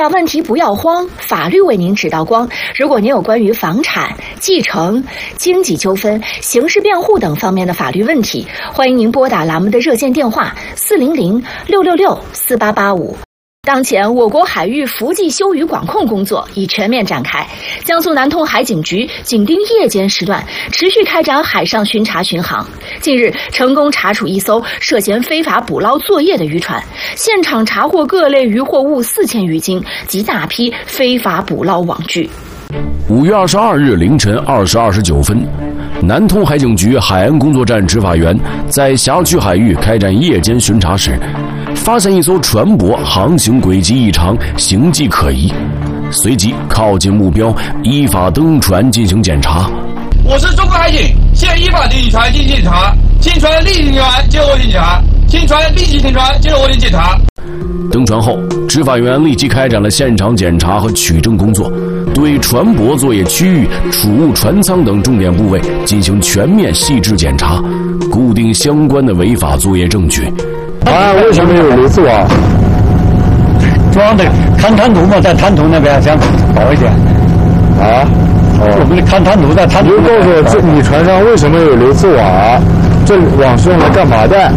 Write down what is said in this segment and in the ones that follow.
大问题不要慌，法律为您指道光。如果您有关于房产、继承、经济纠纷、刑事辩护等方面的法律问题，欢迎您拨打栏目的热线电话400-666-4885。当前，我国海域伏季休渔管控工作已全面展开。江苏南通海警局紧盯夜间时段，持续开展海上巡查巡航。近日，成功查处一艘涉嫌非法捕捞作业的渔船，现场查获各类渔获物4000余斤及大批非法捕捞网具。 5月22日凌晨2时29分，南通海警局海岸工作站执法员在辖区海域开展夜间巡查时，发现一艘船舶航行轨迹异常，形迹可疑，随即靠近目标，依法登船进行检查。 我是中国海警，现依法对船进行检查，新船立即停船接受我检查，新船立即停船接受我检查。 登船后，执法员立即开展了现场检查和取证工作，对船舶作业区域、储物船舱等重点部位进行全面细致检查，固定相关的违法作业证据。 为什么有流刺网？ 装的看滩涂嘛，在滩涂那边想好一点。我们的看滩涂在滩涂。 你就告诉我，你船上为什么有流刺网？这网是用来干嘛的？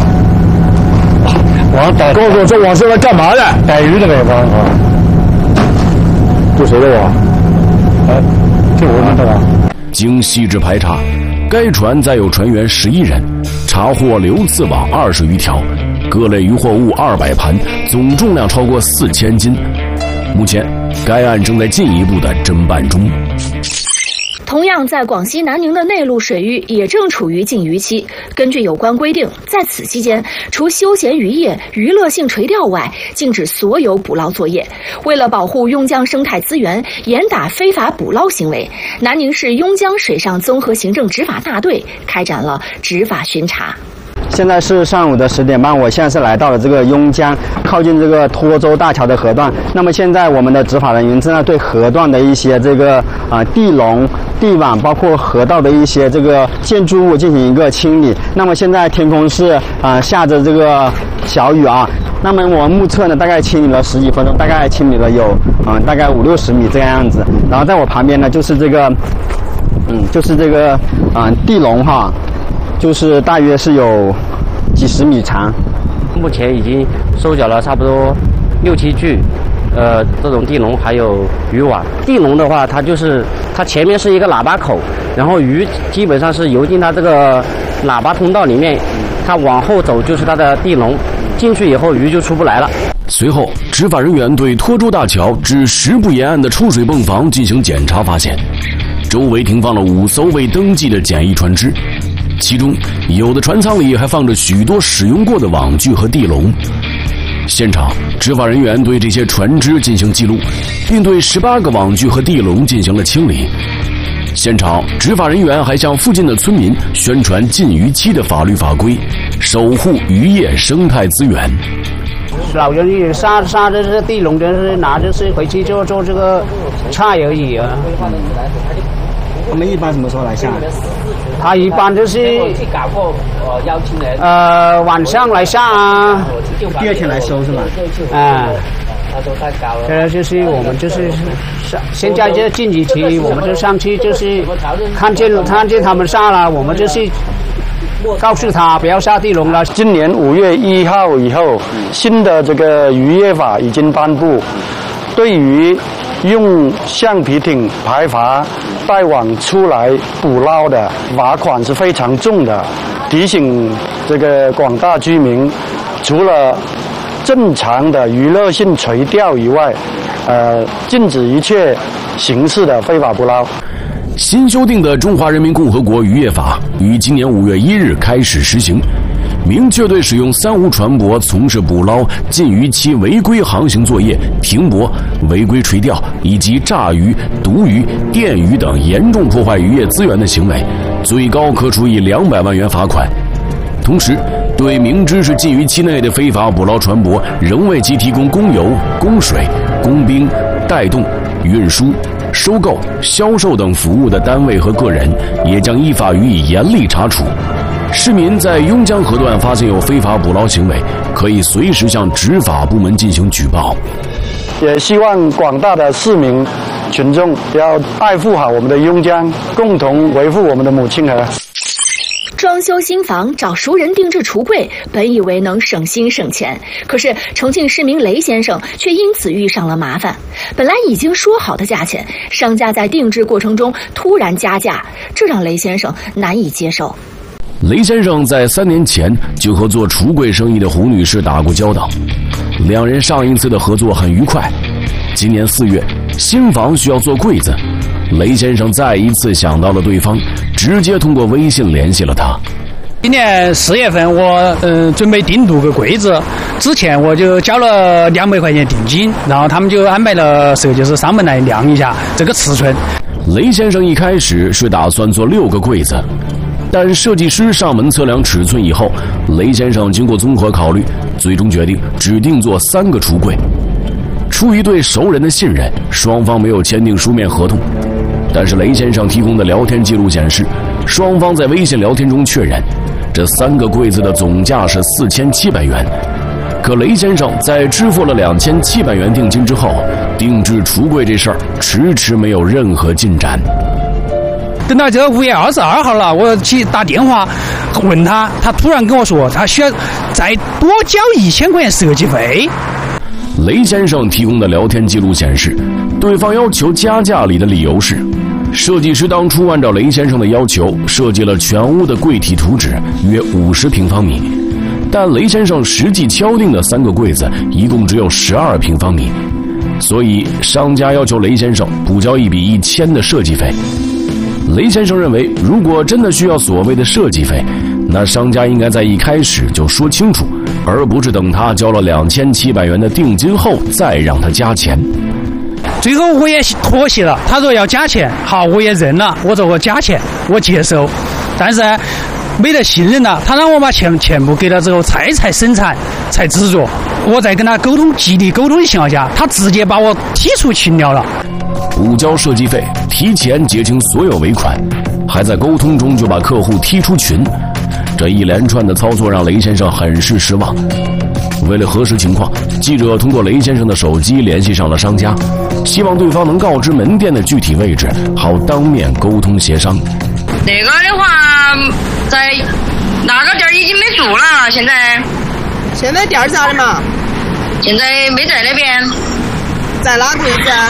告诉我这网是用来干嘛的？ 逮鱼的呗，网啊。 这谁的网？ 这我们的网。 经细致排查，该船载有船员11人，查获流刺网20余条，各类渔获物200盘，总重量超过4000斤。目前，该案正在进一步的侦办中。 同样，在广西南宁的内陆水域也正处于禁渔期。根据有关规定，在此期间，除休闲渔业、娱乐性垂钓外，禁止所有捕捞作业。为了保护邕江生态资源，严打非法捕捞行为，南宁市邕江水上综合行政执法大队开展了执法巡查。 现在是上午的10点半，我现在是来到了这个邕江，靠近这个托州大桥的河段。那么现在我们的执法人员正在对河段的一些这个地笼、地网，包括河道的一些这个建筑物进行一个清理。那么现在天空是下着这个小雨啊。那么我目测呢，大概清理了10几分钟，大概清理了有大概50-60米这个样子。然后在我旁边呢，就是这个地笼哈。就是大约是有几十米长， 目前已经收缴了差不多6-7具，这种地笼还有渔网。地笼的话，它前面是一个喇叭口，然后鱼基本上是游进它这个喇叭通道里面，它往后走就是它的地笼，进去以后鱼就出不来了。 随后，执法人员对托州大桥至10步沿岸的抽水泵房进行检查，发现周围停放了5艘未登记的简易船只。其中有的船舱里还放着许多使用过的网具和地笼。现场，执法人员对这些船只进行记录，并对18个网具和地笼进行了清理。现场，执法人员还向附近的村民宣传禁渔期的法律法规，守护渔业生态资源。 老人也杀这些地笼，就是拿着是回去就做这个菜而已啊。 他们一般什么时候来下？ 他一般就是晚上来下啊， 第二天来收是吧？ 这就是我们就是现在这禁渔期，我们就上去就是看见他们下了，我们就是告诉他不要下地笼了。 今年5月1号以后，新的这个渔业法已经颁布，对于用橡皮艇排筏带网出来捕捞的罚款是非常重的。提醒这个广大居民，除了正常的娱乐性垂钓以外，禁止一切形式的非法捕捞。 新修订的《中华人民共和国渔业法》于今年5月1日开始实行，明确对使用三无船舶从事捕捞、禁渔期违规航行作业、停泊、违规垂钓以及炸鱼、毒鱼、电鱼等严重破坏渔业资源的行为，最高可处以200万元罚款。同时，对明知是禁渔期内的非法捕捞船舶，仍为其提供供油、供水、供冰、带动、运输、收购、销售等服务的单位和个人，也将依法予以严厉查处。市民在邕江河段发现有非法捕捞行为，可以随时向执法部门进行举报。 也希望广大的市民群众要爱护好我们的邕江，共同维护我们的母亲河。 装修新房找熟人定制橱柜，本以为能省心省钱，可是重庆市民雷先生却因此遇上了麻烦。本来已经说好的价钱，商家在定制过程中突然加价，这让雷先生难以接受。 雷先生在3年前就和做橱柜生意的胡女士打过交道，两人上一次的合作很愉快。今年4月，新房需要做柜子，雷先生再一次想到了对方，直接通过微信联系了他。 今年4月份我准备订购个柜子，之前我就交了200块钱定金，然后他们就安排了设计师上门来量一下这个尺寸。 雷先生一开始是打算做6个柜子，但设计师上门测量尺寸以后，雷先生经过综合考虑，最终决定只定做3个橱柜。出于对熟人的信任，双方没有签订书面合同。但是雷先生提供的聊天记录显示，双方在微信聊天中确认，这3个柜子的总价是4700元。可雷先生在支付了2700元定金之后，定制橱柜这事儿迟迟没有任何进展。 等到这个5月22号了，我去打电话问他，他突然跟我说他需要再多交1000块钱设计费。 雷先生提供的聊天记录显示，对方要求加价里的理由是，设计师当初按照雷先生的要求设计了全屋的柜体图纸，约50平方米，但雷先生实际敲定的3个柜子一共只有12平方米，所以商家要求雷先生补交一笔1000的设计费。雷先生认为，如果真的需要所谓的设计费，那商家应该在一开始就说清楚，而不是等他交了2700元的定金后再让他加钱。 最后我也妥协了，他说要加钱，好，我也认了，我说我加钱，我接受，但是没得信任了，他让我把钱全部给了之后才生产才制作，我在跟他沟通极力沟通的情况下，他直接把我踢出群聊了。 补交设计费，提前结清所有尾款，还在沟通中就把客户踢出群，这一连串的操作让雷先生很是失望。为了核实情况，记者通过雷先生的手机联系上了商家，希望对方能告知门店的具体位置，好当面沟通协商。 那个的话，在那个店已经没做了，现在店咋的嘛？现在没在那边。在哪个位置啊？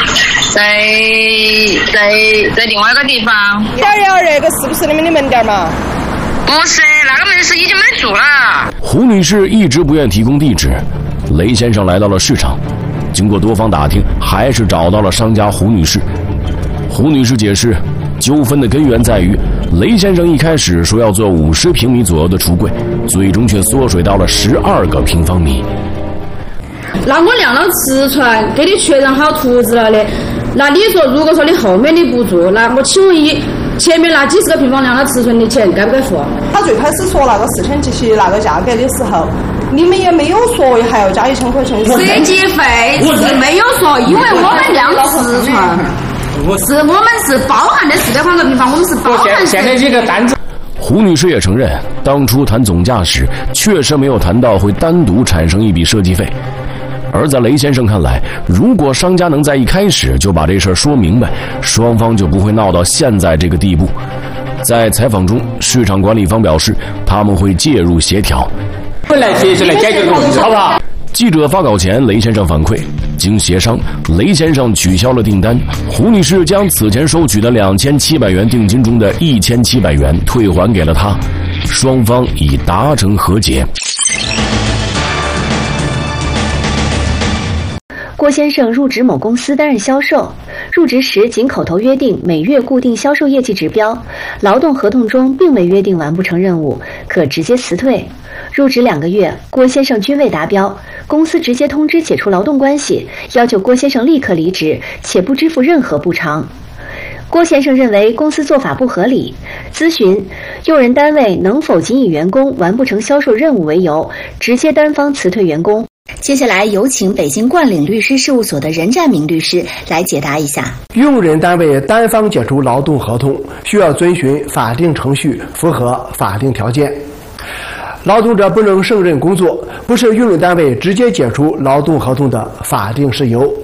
在另外一个地方。112那个是不是你们的门店嘛？不是，那个门市已经没做了。 胡女士一直不愿提供地址，雷先生来到了市场，经过多方打听，还是找到了商家胡女士。胡女士解释，纠纷的根源在于雷先生一开始说要做50平米左右的橱柜，最终却缩水到了12个平方米。 那我量了尺寸，给你确认好图纸了的。那你说，如果说你后面你不做，那我请问前面那几10个平方量的尺寸的钱该不该付？ 他最开始说那个4700那个价格的时候，你们也没有说还要加1000块钱设计费，是没有说，因为我们量尺寸，我们是包含的400块平方，我们是包含。 现在这个单子。 胡女士也承认，当初谈总价时确实没有谈到会单独产生一笔设计费。而在雷先生看来，如果商家能在一开始就把这事儿说明白，双方就不会闹到现在这个地步。在采访中，市场管理方表示他们会介入协调， 来解决这个问题，好不好？ 记者发稿前，雷先生反馈，经协商，雷先生取消了订单，胡女士将此前收取的2700元定金中的1700元退还给了他，双方已达成和解。 郭先生入职某公司担任销售，入职时仅口头约定每月固定销售业绩指标，劳动合同中并未约定完不成任务可直接辞退。入职2个月，郭先生均未达标，公司直接通知解除劳动关系，要求郭先生立刻离职，且不支付任何补偿。郭先生认为公司做法不合理，咨询用人单位能否仅以员工完不成销售任务为由，直接单方辞退员工。接下来有请北京冠岭律师事务所的任占明律师来解答一下。 用人单位单方解除劳动合同需要遵循法定程序，符合法定条件。 劳动者不能胜任工作，不是用人单位直接解除劳动合同的法定事由。